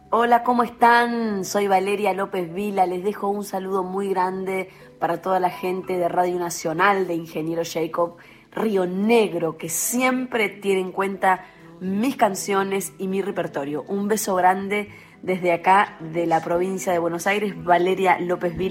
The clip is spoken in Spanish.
Hola, ¿cómo están? Soy Valeria López Vila. Les dejo un saludo muy grande para toda la gente de Radio Nacional, de Ingeniero Jacob, Río Negro, que siempre tiene en cuenta mis canciones y mi repertorio. Un beso grande desde acá, de la provincia de Buenos Aires, Valeria López Vila.